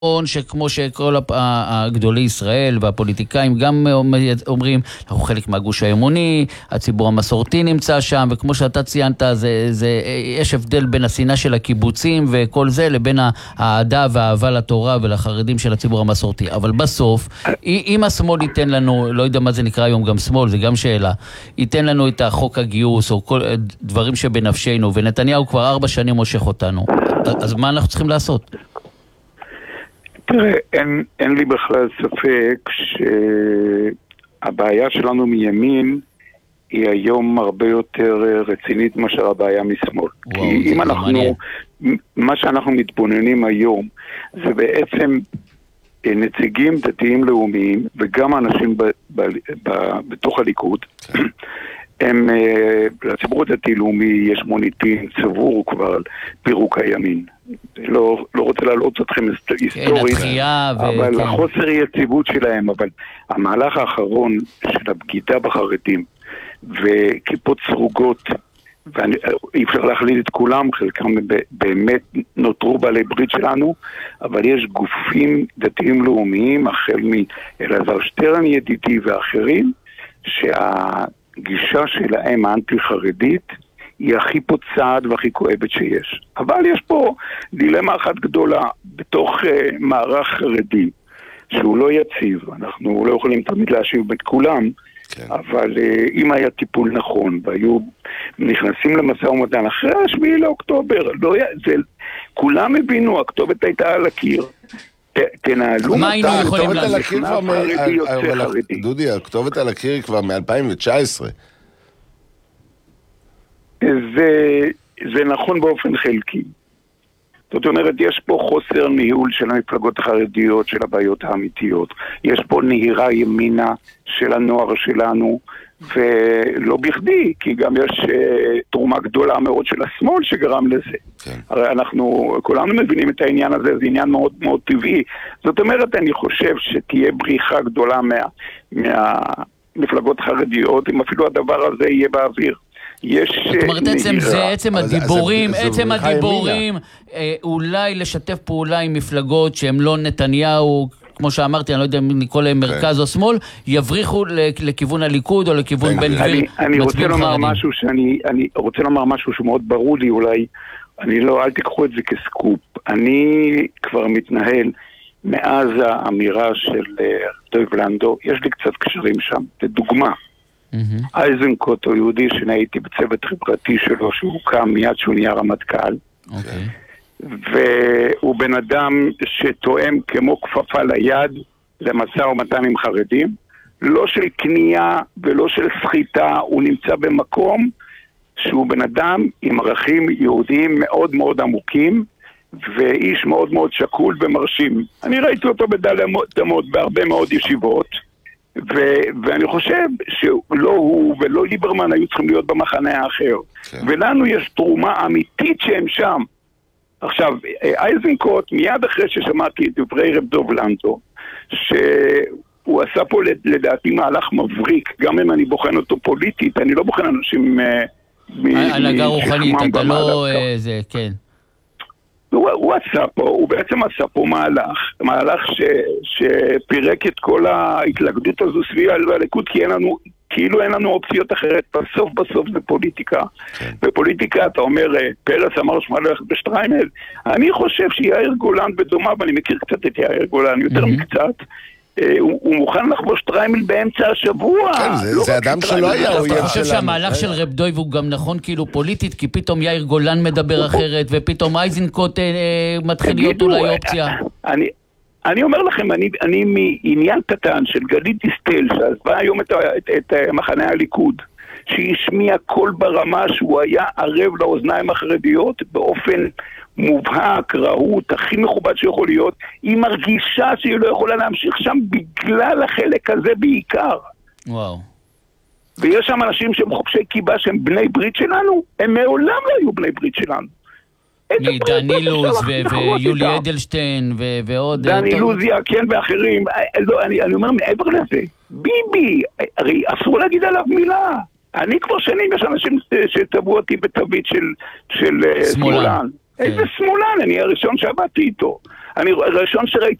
שכמו שכל הגדולי ישראל והפוליטיקאים גם אומרים, אנחנו חלק מהגוש האמוני, הציבור המסורתי נמצא שם, וכמו שאתה ציינת, יש הבדל בין השנאה של הקיבוצים וכל זה, לבין האהדה והאהבה לתורה ולחרדים של הציבור המסורתי. אבל בסוף, אם השמאל ייתן לנו, לא יודע מה זה נקרא היום גם שמאל, זה גם שאלה, ייתן לנו את החוק הגיוס או כל דברים שבנפשנו, ונתניהו כבר 4 שנים מושך אותנו, אז מה אנחנו צריכים לעשות? תראה, אין לי בכלל ספק שהבעיה שלנו מימין היא היום הרבה יותר רצינית מאשר הבעיה משמאל. כי אם אנחנו, מה שאנחנו מתבוננים היום זה בעצם נציגים דתיים לאומיים וגם אנשים בתוך הליכוד, הם, לציבור הדתי-לאומי יש מוניטין צבור כבר על פירוק הימין. לא רוצה להעלות אתכם היסטורית, אבל החוסר יציבות שלהם, אבל המהלך האחרון של הבגידה בחרדים וכיפות סרוגות, ואי אפשר להכליל את כולם, חלקם באמת נותרו בעלי ברית שלנו, אבל יש גופים דתיים לאומיים, החל מאלעזר שטרן ידידי ואחרים, שהגישה שלהם האנטי-חרדית היא הכי פוצעת והכי כואבת שיש. אבל יש פה דילמה אחת גדולה בתוך מערך חרדי, שהוא לא יציב, אנחנו לא יכולים תמיד להשיב את כולם, כן. אבל אם היה טיפול נכון, והיו נכנסים למשא ומתן אחרי 7 לאוקטובר, כולם הבינו, הכתובת הייתה על הקיר. תנהלו מה היינו יכולים לעשות? דודי, הכתובת על הקיר היא כבר מ-2019. זה נכון באופן חלקי. זאת אומרת, יש פה חוסר ניהול של המפלגות החרדיות, של הבעיות האמיתיות. יש פה נהירה ימינה של הנוער שלנו, ולא בכדי, כי גם יש תרומה גדולה מאוד של השמאל שגרם לזה. כן. הרי אנחנו, כולנו מבינים את העניין הזה, זה עניין מאוד מאוד טבעי. זאת אומרת, אני חושב שתהיה בריחה גדולה מהמפלגות החרדיות, אם אפילו הדבר הזה יהיה באוויר. זאת אומרת, עצם הדיבורים, אולי לשתף פעולה עם מפלגות שהן לא נתניהו, כמו שאמרתי, אני לא יודע אם נקרא להם מרכז או שמאל, יבריחו לכיוון הליכוד או לכיוון בן גביר. אני רוצה לומר משהו שמאוד ברור לי, אולי, אל תיקחו את זה כסקופ. אני כבר מתנהל מאז האמירה של דב לנדו, יש לי קצת קשרים שם, לדוגמה. אייזנקוט הוא יהודי שנהייתי בצוות חברתי שלו שהוקם מיד שהוא נהיה רמטכ"ל, והוא בן אדם שתואם כמו כפפה ליד למשא ומתן עם חרדים, לא של קנייה ולא של סחיטה, הוא נמצא במקום שהוא בן אדם עם ערכים יהודיים מאוד מאוד עמוקים ואיש מאוד מאוד שקול ומרשים. אני ראיתי אותו בדמות בהרבה מאוד ישיבות, ואני חושב שלא הוא ולא ליברמן היו צריכים להיות במחנה האחר. ולנו יש תרומה אמיתית שהם שם. עכשיו, אייזנקוט, מיד אחרי ששמעתי את דברי רב דב לנדו, שהוא עשה פה לדעתי מהלך מבריק, גם אם אני בוחן אותו פוליטית, אני לא בוחן אנשים הנהגה רוחנית, אתה לא... זה, כן. הוא בעצם עשה פה מהלך שפירק את כל ההתלכדות הזו סביב הליכוד, כי כאילו אין לנו אופציות אחרת. בסוף זה פוליטיקה. בפוליטיקה אתה אומר, פרס אמר שמה ללכת בשטריימל. אני חושב שיאיר גולן בדומה, ואני מכיר קצת את יאיר גולן, יותר מקצת, הוא מוכן לחבוש טריימל באמצע השבוע. כן, זה אדם שלא היה אויב שלנו. אני חושב שהמהלך של רב דויב הוא גם נכון כאילו פוליטית, כי פתאום יאיר גולן מדבר אחרת, ופתאום אייזנקוט מתחיל להיות אולי אופציה. אני אומר לכם, אני מעניין קטן של גלית דיסטל, שעזבה היום את מחנה הליכוד, שהשמיע קול ברמה שהוא היה ערב לאוזניים החרדיות באופן מובהק, רהוט, הכי מכובד שיכול להיות. היא מרגישה שהיא לא יכולה להמשיך שם בגלל החלק הזה בעיקר. וואו. ויש שם אנשים שהם חובשי כיבה שהם בני ברית שלנו, הם מעולם לא היו בני ברית שלנו. דני לוז ויולי אדלשטיין ועוד... דני לוזיה, כן, ואחרים. אני אומר מעבר לזה, ביבי, הרי אסור להגיד עליו מילה. אני כבר שנים, יש אנשים שטבעו אותי בתווית של שמאלן. איזה שמאלן, אני הראשון שעבדתי איתו. אני הראשון שראיתי